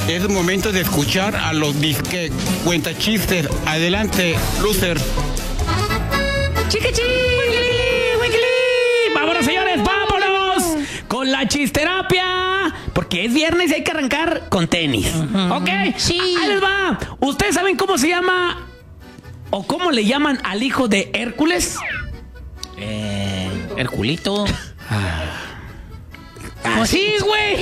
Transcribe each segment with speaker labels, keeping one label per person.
Speaker 1: Es momento de escuchar a los disque cuentachistes. Adelante, loser.
Speaker 2: ¡Chiquichi! ¡Vámonos, señores! ¡Vámonos! Con la chisterapia. Porque es viernes y hay que arrancar con tenis. ¿Ok?
Speaker 3: Sí.
Speaker 2: Ahí les va. ¿Ustedes saben cómo se llama o cómo le llaman al hijo de Hércules?
Speaker 3: Herculito.
Speaker 2: Pues sí, güey.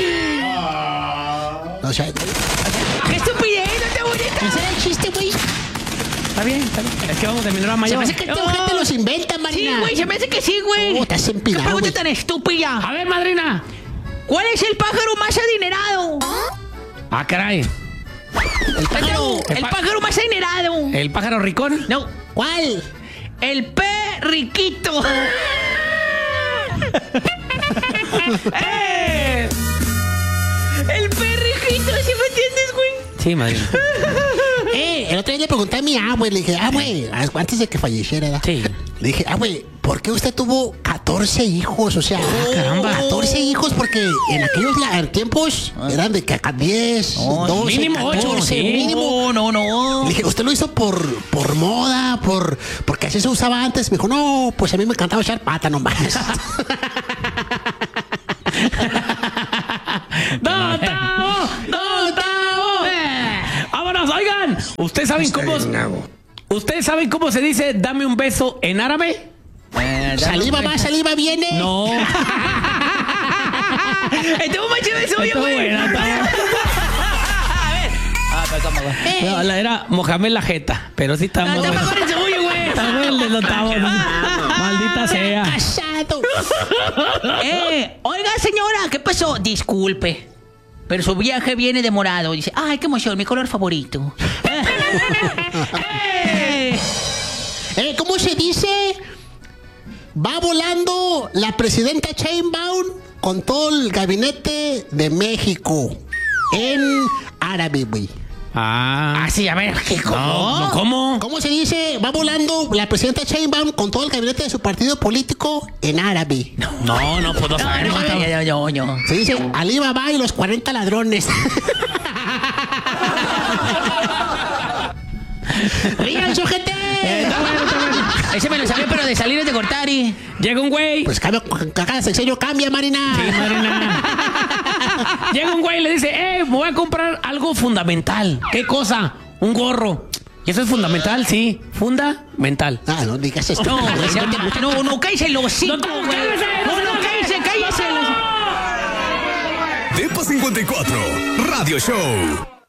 Speaker 4: O sea,
Speaker 3: ¡Qué estupidez! ¡No te bonita!
Speaker 4: ese era el chiste, güey.
Speaker 2: Está bien, está bien. Es que vamos a terminar a
Speaker 4: Se
Speaker 2: mayor.
Speaker 4: me hace que esta gente los inventa,
Speaker 3: Sí,
Speaker 4: Marina.
Speaker 3: güey, se me hace que sí, güey.
Speaker 4: Estás
Speaker 3: ¿Qué
Speaker 4: empinado,
Speaker 3: pregunta
Speaker 4: güey.
Speaker 3: tan estúpida?
Speaker 2: A ver, madrina.
Speaker 3: ¿Cuál es el pájaro más adinerado?
Speaker 2: Ah, caray.
Speaker 4: El pájaro.
Speaker 3: El pájaro más adinerado.
Speaker 2: ¿El pájaro ricón?
Speaker 3: No,
Speaker 4: ¿Cuál?
Speaker 3: el perriquito.
Speaker 2: ¡Eh!
Speaker 3: El perriquito, ¿sí me entiendes, güey?
Speaker 2: Sí, madrina.
Speaker 4: El otro día le pregunté a mi abue, le dije, güey, antes de que falleciera, ¿verdad?
Speaker 2: Sí.
Speaker 4: Le dije, güey, ¿por qué usted tuvo 14 hijos? O sea,
Speaker 2: caramba.
Speaker 4: 14 hijos, porque en aquellos tiempos eran de que acá 10, 12,
Speaker 2: mínimo 8,
Speaker 4: 14,
Speaker 2: sí.
Speaker 4: mínimo.
Speaker 3: No.
Speaker 4: Le dije, ¿usted lo hizo por moda? Porque así se usaba antes. Me dijo, no, pues a mí me encantaba echar pata nomás.
Speaker 2: ¡No, Tavo! ¡No, Tavo! ¡Vámonos! Oigan, ¿ustedes saben cómo se dice dame un beso en árabe?
Speaker 4: Saliva va, saliva viene.
Speaker 2: No.
Speaker 3: Estuvo más chido el suyo,
Speaker 2: Estuvo
Speaker 3: güey.
Speaker 2: buena, Tavo.
Speaker 3: Pero ¿cómo va?
Speaker 2: No, era Mohamed la jeta, pero sí está
Speaker 3: No,
Speaker 2: muy
Speaker 3: está
Speaker 2: bueno.
Speaker 3: mejor el suyo, güey.
Speaker 2: Está bueno el de los Tavos. Maldita sea.
Speaker 4: Casado.
Speaker 3: Oiga, señora, ¿qué pasó? Disculpe, pero su viaje viene demorado. Dice, ay, qué emoción, mi color favorito.
Speaker 4: ¿Cómo se dice? Va volando la presidenta Sheinbaum con todo el gabinete de México en árabe, güey.
Speaker 2: Ah.
Speaker 3: Sí, a ver, ¿qué?
Speaker 2: No, ¿cómo?
Speaker 4: ¿Cómo se dice? Va volando la presidenta Sheinbaum con todo el gabinete de su partido político en árabe.
Speaker 2: No, pues no sabemos.
Speaker 3: Yo.
Speaker 4: Se dice Alibaba y los 40 ladrones. ¡Ríanse, gente!
Speaker 2: Está bueno.
Speaker 3: Ese me lo sabía, pero de salir es de cortar y...
Speaker 2: Llega un güey.
Speaker 4: Pues cada sexenio cambia, Marina.
Speaker 2: Sí, Marina. Llega un güey y le dice, me voy a comprar algo fundamental. ¿Qué cosa? Un gorro. ¿Y eso es fundamental? Sí. Fundamental.
Speaker 4: No digas esto.
Speaker 3: No, cállese el hocico,
Speaker 2: No,
Speaker 3: güey.
Speaker 2: cállese,
Speaker 3: Cállese.
Speaker 5: Depa 54 Radio Show.